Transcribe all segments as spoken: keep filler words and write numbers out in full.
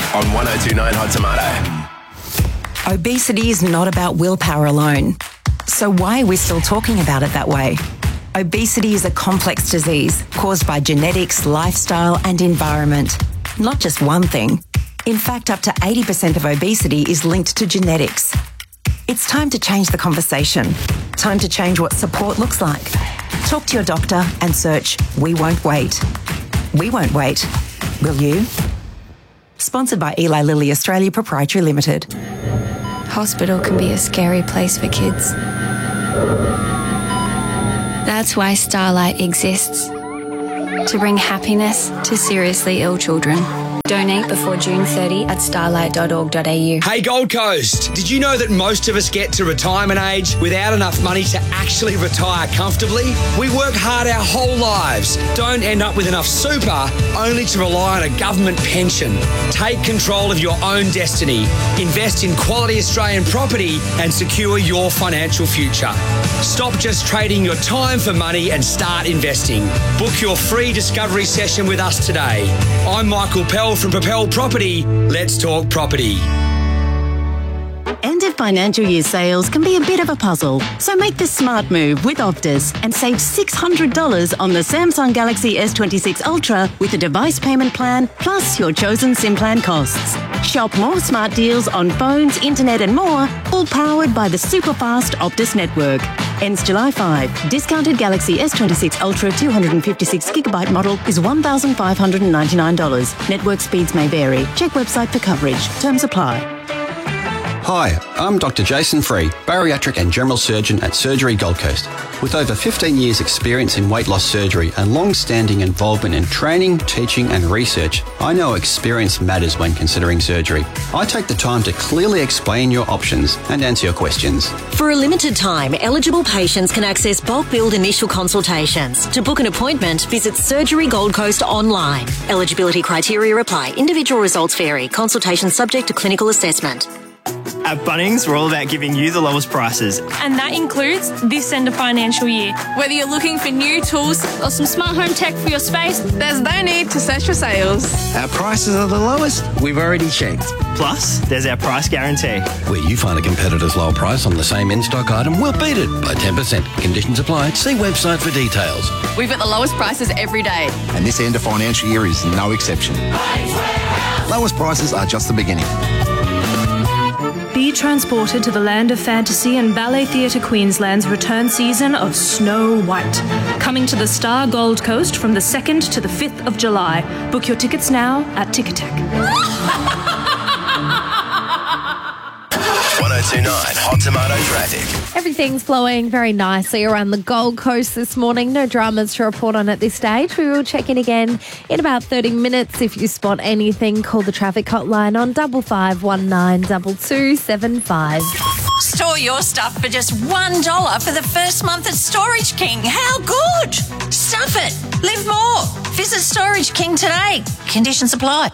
on one oh two point nine Hot Tomato. Obesity is not about willpower alone. So why are we still talking about it that way? Obesity is a complex disease caused by genetics, lifestyle and environment. Not just one thing. In fact, up to eighty percent of obesity is linked to genetics. It's time to change the conversation. Time to change what support looks like. Talk to your doctor and search We Won't Wait. We won't wait. Will you? Sponsored by Eli Lilly Australia Proprietary Limited. Hospital can be a scary place for kids. That's why Starlight exists. To bring happiness to seriously ill children. Donate before June thirtieth at starlight dot org dot a u. Hey Gold Coast, did you know that most of us get to retirement age without enough money to actually retire comfortably? We work hard our whole lives, don't end up with enough super, only to rely on a government pension. Take control of your own destiny. Invest in quality Australian property and secure your financial future. Stop just trading your time for money and start investing. Book your free discovery session with us today. I'm Michael Pell from Propel Property. Let's talk property. End of financial year sales can be a bit of a puzzle, so make the smart move with Optus and save six hundred dollars on the Samsung Galaxy S twenty-six Ultra with a device payment plan plus your chosen SIM plan costs. Shop more smart deals on phones, internet and more, all powered by the super fast Optus network. Ends July fifth. Discounted Galaxy S twenty-six Ultra two hundred fifty-six gigabyte model is one thousand five hundred ninety-nine dollars. Network speeds may vary. Check website for coverage. Terms apply. Hi, I'm Doctor Jason Free, bariatric and general surgeon at Surgery Gold Coast. With over fifteen years experience in weight loss surgery and long-standing involvement in training, teaching and research, I know experience matters when considering surgery. I take the time to clearly explain your options and answer your questions. For a limited time, eligible patients can access bulk billed initial consultations. To book an appointment, visit Surgery Gold Coast online. Eligibility criteria apply. Individual results vary. Consultation subject to clinical assessment. At Bunnings, we're all about giving you the lowest prices. And that includes this end of financial year. Whether you're looking for new tools or some smart home tech for your space, there's no need to search for sales. Our prices are the lowest we've already checked. Plus, there's our price guarantee. Where you find a competitor's low price on the same in-stock item, we'll beat it by ten percent. Conditions apply. See website for details. We've got the lowest prices every day. And this end of financial year is no exception. Lowest prices are just the beginning. Be transported to the land of fantasy and Ballet Theatre Queensland's return season of Snow White. Coming to the Star Gold Coast from the second to the fifth of July. Book your tickets now at Ticketek. one oh two point nine Hot Tomato Traffic. Everything's flowing very nicely around the Gold Coast this morning. No dramas to report on at this stage. We will check in again in about thirty minutes. If you spot anything, call the traffic hotline on double five one nine double two seven five. Store your stuff for just one dollar for the first month at Storage King. How good? Stuff it. Live more. Visit Storage King today. Conditions apply.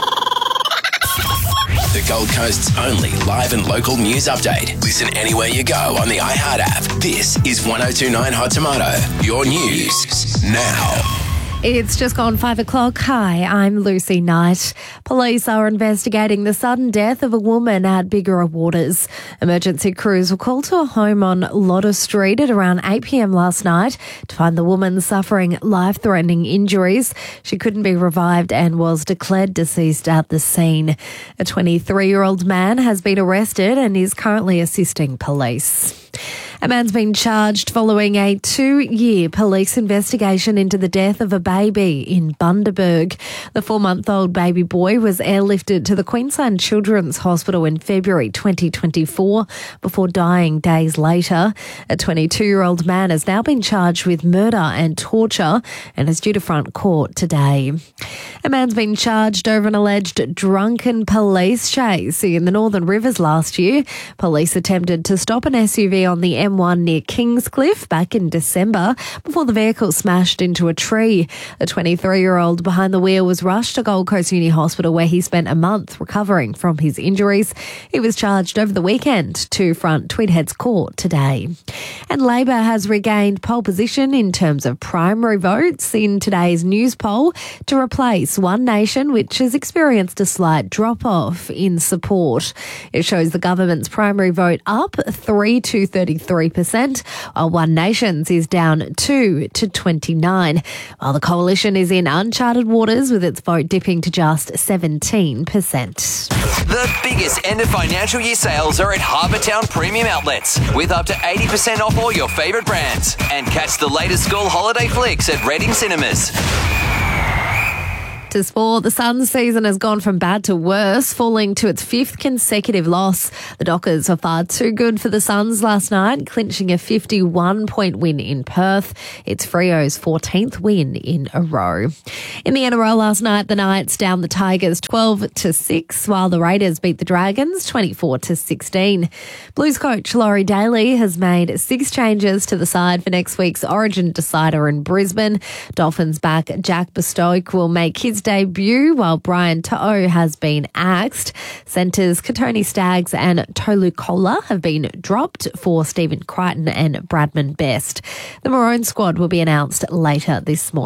The Gold Coast's only live and local news update. Listen anywhere you go on the iHeart app. This is one oh two point nine Hot Tomato. Your news now. It's just gone five o'clock. Hi, I'm Lucy Knight. Police are investigating the sudden death of a woman at Bigara Waters. Emergency crews were called to a home on Lotter Street at around eight p.m. last night to find the woman suffering life-threatening injuries. She couldn't be revived and was declared deceased at the scene. A twenty-three-year-old man has been arrested and is currently assisting police. A man's been charged following a two-year police investigation into the death of a baby in Bundaberg. The four-month-old baby boy was airlifted to the Queensland Children's Hospital in February twenty twenty-four before dying days later. A twenty-two-year-old man has now been charged with murder and torture and is due to front court today. A man's been charged over an alleged drunken police chase in the Northern Rivers last year. Police attempted to stop an S U V on the M one near Kingscliff back in December before the vehicle smashed into a tree. The twenty-three-year-old behind the wheel was rushed to Gold Coast Uni Hospital where he spent a month recovering from his injuries. He was charged over the weekend to front Tweed Heads Court today. And Labor has regained pole position in terms of primary votes in today's news poll to replace One Nation, which has experienced a slight drop-off in support. It shows the government's primary vote up three to thirty-three percent, while One Nation's is down two to twenty-nine, while the coalition is in uncharted waters with its vote dipping to just seventeen percent. The biggest end of financial year sales are at Harbour Town Premium Outlets, with up to eighty percent off all your favourite brands. And catch the latest school holiday flicks at Reading Cinemas. To sport, the Suns season has gone from bad to worse, falling to its fifth consecutive loss. The Dockers were far too good for the Suns last night, clinching a fifty-one point win in Perth. It's Freo's fourteenth win in a row. In the N R L last night, the Knights downed the Tigers twelve to six, while the Raiders beat the Dragons twenty-four to sixteen. Blues coach Laurie Daly has made six changes to the side for next week's Origin decider in Brisbane. Dolphins back Jack Bastoke will make his debut, while Brian To'o has been axed. Centres Katoni Staggs and Tolu Kola have been dropped for Stephen Crichton and Bradman Best. The Maroon squad will be announced later this morning.